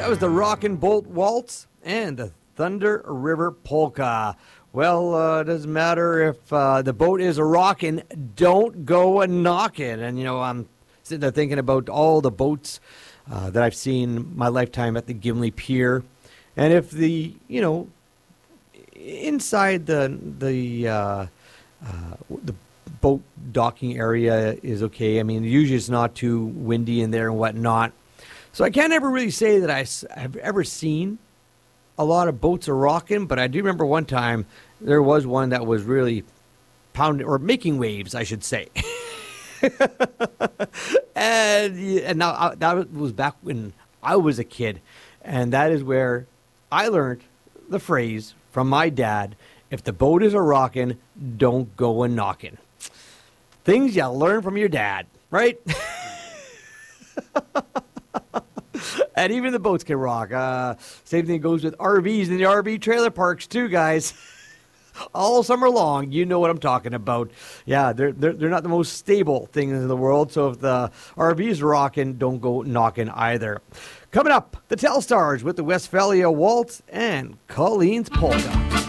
That was the Rockin' Bolt Waltz and the Thunder River Polka. Well, it doesn't matter if the boat is a rockin', don't go a knockin'. And, you know, I'm sitting there thinking about all the boats that I've seen my lifetime at the Gimli Pier. And if the, you know, inside the boat docking area is okay. I mean, usually it's not too windy in there and whatnot. So I can't ever really say that I have ever seen a lot of boats are rocking, but I do remember one time there was one that was really pounding or making waves, I should say. and now that was back when I was a kid, and that is where I learned the phrase from my dad: if the boat is a rockin', don't go a knockin'. Things you learn from your dad, right? And even the boats can rock. Same thing goes with RVs and the RV trailer parks too, guys. All summer long, you know what I'm talking about. Yeah, they're not the most stable things in the world. So if the RV's rocking, don't go knocking either. Coming up, the Telstars with the Westphalia Waltz and Colleen's Polka.